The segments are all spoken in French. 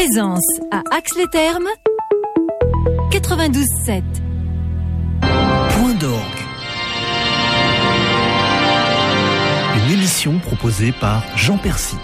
Présence à Ax-les-Thermes, 92.7. Point d'orgue. Une émission proposée par Jean Percy.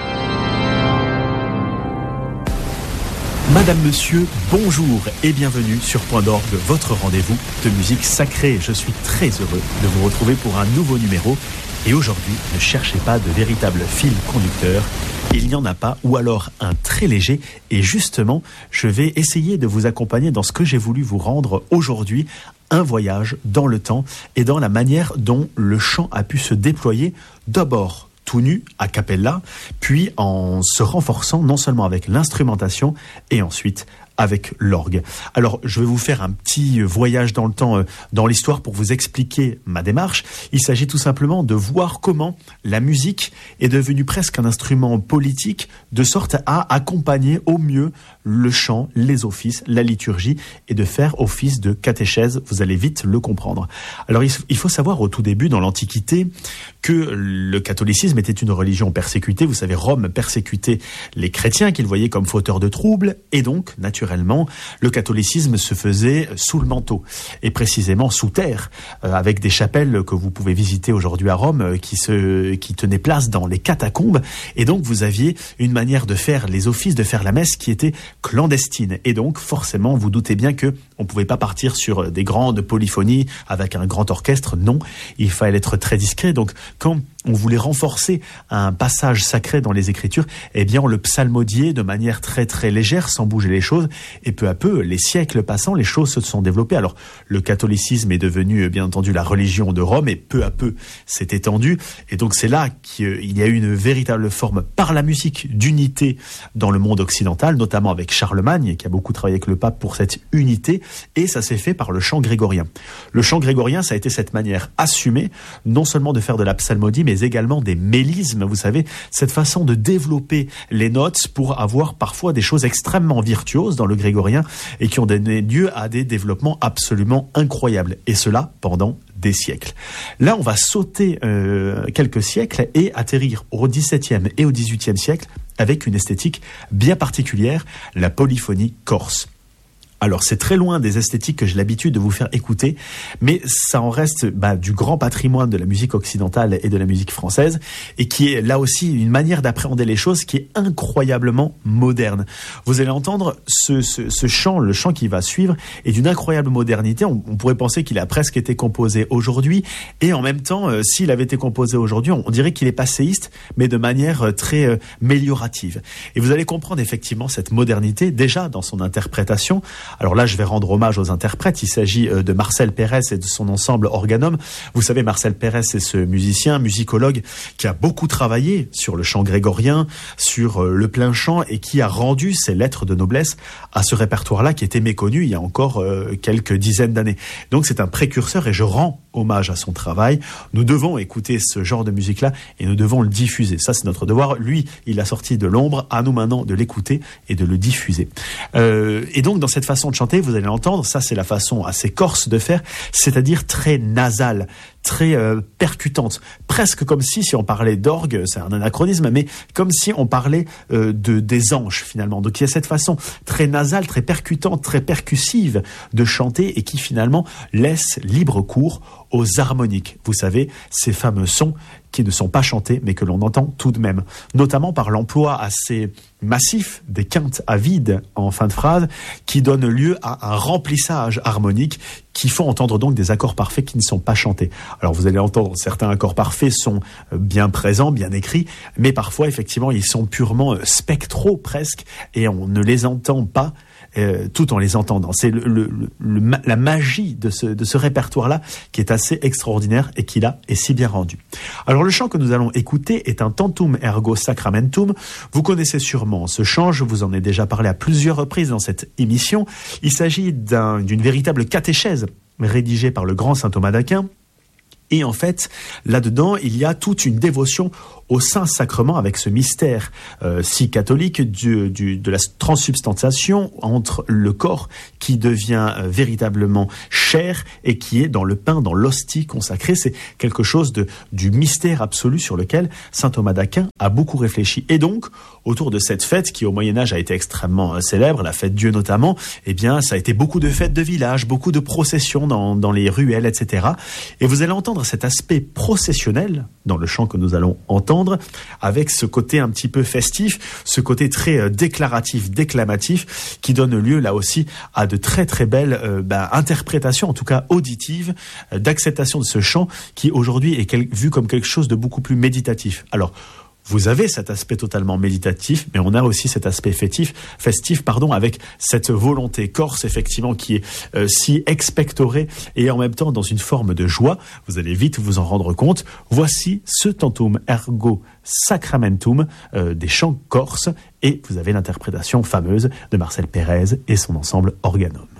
Madame, monsieur, bonjour et bienvenue sur Point d'orgue, votre rendez-vous de musique sacrée. Je suis très heureux de vous retrouver pour un nouveau numéro. Et aujourd'hui, ne cherchez pas de véritable fil conducteur. Il n'y en a pas, ou alors un très léger. Et justement, je vais essayer de vous accompagner dans ce que j'ai voulu vous rendre aujourd'hui, un voyage dans le temps et dans la manière dont le chant a pu se déployer, d'abord tout nu, a cappella, puis en se renforçant non seulement avec l'instrumentation et ensuite avec l'orgue. Alors, je vais vous faire un petit voyage dans le temps, dans l'histoire pour vous expliquer ma démarche. Il s'agit tout simplement de voir comment la musique est devenue presque un instrument politique, de sorte à accompagner au mieux le chant, les offices, la liturgie, et de faire office de catéchèse. Vous allez vite le comprendre. Alors, il faut savoir au tout début, dans l'Antiquité, que le catholicisme était une religion persécutée. Vous savez, Rome persécutait les chrétiens qu'il voyait comme fauteurs de troubles, et donc, naturellement, le catholicisme se faisait sous le manteau, et précisément sous terre, avec des chapelles que vous pouvez visiter aujourd'hui à Rome, qui tenaient place dans les catacombes, et donc vous aviez une manière de faire les offices, de faire la messe qui était clandestine, et donc forcément vous doutez bien que on pouvait pas partir sur des grandes polyphonies avec un grand orchestre, non, il fallait être très discret. Donc quand on voulait renforcer un passage sacré dans les Écritures, eh bien on le psalmodiait de manière très très légère, sans bouger les choses, et peu à peu, les siècles passant, les choses se sont développées. Alors le catholicisme est devenu bien entendu la religion de Rome, et peu à peu s'est étendu, et donc c'est là qu'il y a eu une véritable forme par la musique d'unité dans le monde occidental, notamment avec Charlemagne, qui a beaucoup travaillé avec le pape pour cette unité, et ça s'est fait par le chant grégorien. Le chant grégorien, ça a été cette manière assumée, non seulement de faire de la psalmodie, mais également des mélismes, vous savez, cette façon de développer les notes pour avoir parfois des choses extrêmement virtuoses dans le grégorien et qui ont donné lieu à des développements absolument incroyables, et cela pendant des siècles. Là, on va sauter quelques siècles et atterrir au XVIIe et au XVIIIe siècle avec une esthétique bien particulière, la polyphonie corse. Alors, c'est très loin des esthétiques que j'ai l'habitude de vous faire écouter, mais ça en reste du grand patrimoine de la musique occidentale et de la musique française, et qui est là aussi une manière d'appréhender les choses qui est incroyablement moderne. Vous allez entendre ce chant, le chant qui va suivre, est d'une incroyable modernité. On pourrait penser qu'il a presque été composé aujourd'hui, et en même temps, s'il avait été composé aujourd'hui, on dirait qu'il est passéiste, mais de manière très méliorative. Et vous allez comprendre effectivement cette modernité, déjà dans son interprétation. Alors là, je vais rendre hommage aux interprètes. Il s'agit de Marcel Pérez et de son ensemble Organum. Vous savez, Marcel Pérez, c'est ce musicien, musicologue, qui a beaucoup travaillé sur le chant grégorien, sur le plein chant, et qui a rendu ses lettres de noblesse à ce répertoire-là qui était méconnu il y a encore quelques dizaines d'années. Donc c'est un précurseur, et je rends hommage à son travail. Nous devons écouter ce genre de musique-là, et nous devons le diffuser. Ça, c'est notre devoir. Lui, il a sorti de l'ombre. À nous maintenant de l'écouter et de le diffuser. Et donc, dans cette façon de chanter, vous allez l'entendre, ça c'est la façon assez corse de faire, c'est-à-dire très nasale, très percutante, presque comme si on parlait d'orgue, c'est un anachronisme, mais comme si on parlait des anges finalement. Donc il y a cette façon très nasale, très percutante, très percussive de chanter, et qui finalement laisse libre cours aux harmoniques. Vous savez, ces fameux sons qui ne sont pas chantés, mais que l'on entend tout de même, notamment par l'emploi assez massif des quintes à vide en fin de phrase, qui donnent lieu à un remplissage harmonique qui font entendre donc des accords parfaits qui ne sont pas chantés. Alors vous allez entendre, certains accords parfaits sont bien présents, bien écrits, mais parfois effectivement ils sont purement spectraux presque, et on ne les entend pas tout en les entendant. C'est la magie de ce répertoire-là qui est assez extraordinaire, et qui là est si bien rendu. Alors le chant que nous allons écouter est un Tantum Ergo Sacramentum. Vous connaissez sûrement ce chant, je vous en ai déjà parlé à plusieurs reprises dans cette émission. Il s'agit d'une véritable catéchèse rédigée par le grand saint Thomas d'Aquin. Et en fait, là-dedans, il y a toute une dévotion au Saint-Sacrement avec ce mystère si catholique de la transsubstantiation entre le corps qui devient véritablement chair et qui est dans le pain, dans l'hostie consacrée. C'est quelque chose du mystère absolu sur lequel saint Thomas d'Aquin a beaucoup réfléchi. Et donc, autour de cette fête qui au Moyen-Âge a été extrêmement célèbre, la fête Dieu notamment, eh bien, ça a été beaucoup de fêtes de village, beaucoup de processions dans les ruelles, etc. Et vous allez entendre cet aspect processionnel dans le chant que nous allons entendre, avec ce côté un petit peu festif, ce côté très déclaratif, déclamatif, qui donne lieu là aussi à de très très belles interprétations, en tout cas auditives, d'acceptation de ce chant qui aujourd'hui est vu comme quelque chose de beaucoup plus méditatif. Alors, vous avez cet aspect totalement méditatif, mais on a aussi cet aspect festif, avec cette volonté corse, effectivement, qui est si expectorée et en même temps dans une forme de joie. Vous allez vite vous en rendre compte. Voici ce Tantum Ergo Sacramentum des chants corses, et vous avez l'interprétation fameuse de Marcel Pérez et son ensemble Organum.